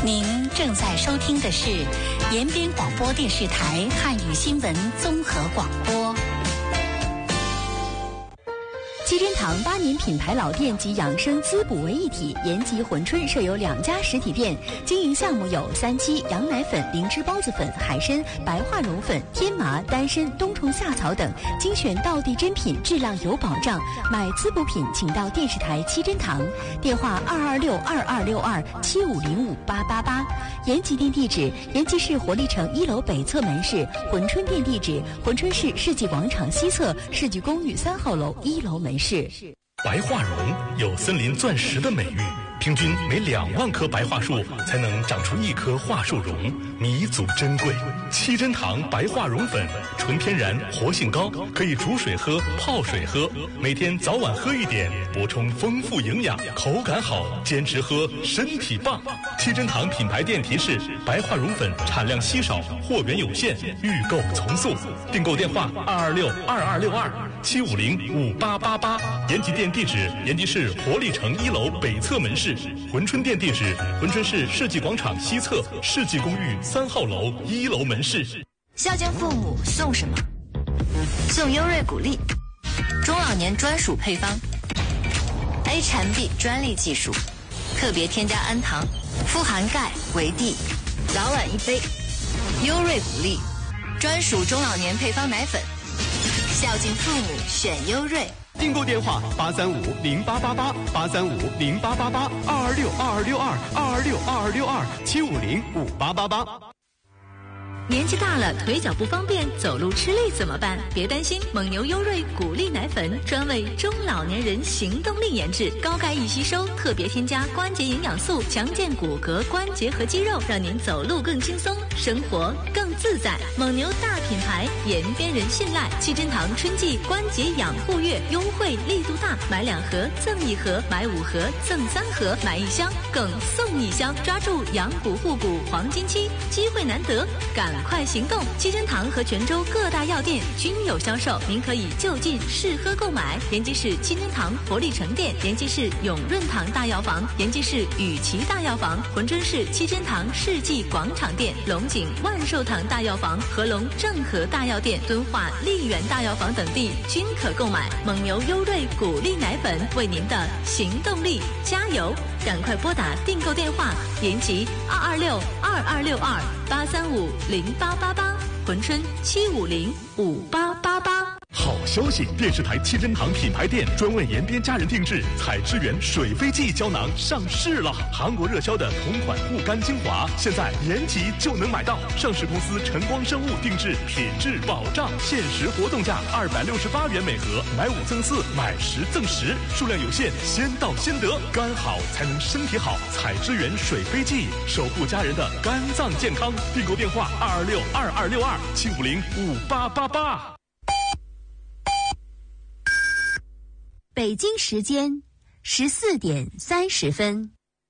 您正在收听的是延边广播电视台汉语新闻综合广播。 七珍堂8年品牌老店及养生滋补为一体，延吉、珲春设有2家实体店，经营项目有3七、羊奶粉、灵芝孢子粉、海参、白化绒粉、天麻、丹参、冬虫夏草等，精选道地珍品，质量有保障。买滋补品请到电视台七珍堂，电话226-2262-7505-888。延吉店地址：延吉市活力城1楼北侧门市；珲春店地址：珲春市世纪广场西侧世纪公寓3号楼1楼门市。 白化绒有森林钻石的美誉，平均每2万棵白桦树才能长出1棵桦树茸，弥足珍贵。七珍堂白化绒粉，纯天然，活性高，可以煮水喝、泡水喝，每天早晚喝一点，补充丰富营养，口感好，坚持喝，身体棒。七珍堂品牌店提示：白化绒粉产量稀少，货源有限，预购从速。订购电话226-2262-750-5888。延吉店地址：延吉市活力城1楼北侧门市；珲春店地址：珲春市世纪广场西侧世纪公寓3号楼1楼门市。 孝敬父母送什么？送优瑞谷粒，中老年专属配方 ，A 产 B 专利技术，特别添加氨糖，富含钙、维 D， 早晚1杯。优瑞谷粒，专属中老年配方奶粉，孝敬父母选优瑞。 订购电话835-0888，835-0888，226-2262-226-2262-750-5888。 年纪大了，腿脚不方便，走路吃力怎么办？别担心，蒙牛优瑞谷粒奶粉专为中老年人行动力研制，高钙易吸收，特别添加关节营养素，强健骨骼、关节和肌肉，让您走路更轻松，生活更自在。蒙牛大品牌，延边人信赖。七珍堂春季关节养护月优惠力度大，买2盒赠1盒，买5盒赠3盒，买1箱更送1箱，抓住养骨护骨黄金期，机会难得，赶快行动！七珍堂和泉州各大药店均有销售，您可以就近试喝购买。延吉市七珍堂活力城店、延吉市永润堂大药房、延吉市雨琦大药房、珲春市七珍堂世纪广场店、龙井万寿堂大药房、合龙正和大药店、敦化丽园大药房等地均可购买。蒙牛优瑞谷粒奶粉，为您的行动力加油！赶快拨打订购电话：延吉226-2262-835-0888，珲春750-5888。 好消息！电视台七珍堂品牌店专为延边家人定制采之源水飞蓟胶囊上市了。韩国热销的同款护肝精华，现在延吉就能买到。上市公司晨光生物定制，品质保障，限时活动价268元每盒，买5赠4，买10赠10，数量有限，先到先得。肝好才能身体好，采之源水飞蓟，守护家人的肝脏健康。订购电话226-2262-750-5888。 北京时间14点30分。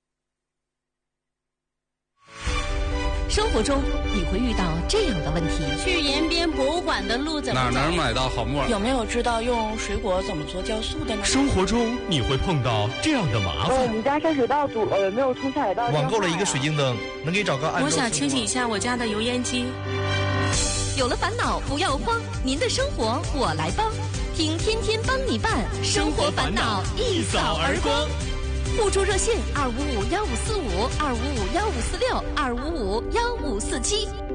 生活中你会遇到这样的问题： 去延边博物馆的路怎么走？ 哪能买到好木耳？ 有没有知道用水果怎么做酵素的呢？ 生活中你会碰到这样的麻烦： 我们家山水道堵了，有没有冲下水道？ 网购了一个水晶灯，能给找个按。 我想清洗一下我家的油烟机。 有了烦恼不要慌，您的生活我来帮，听天天帮你办，生活烦恼一扫而光。互助热线255-1545，255-1546，255-1547。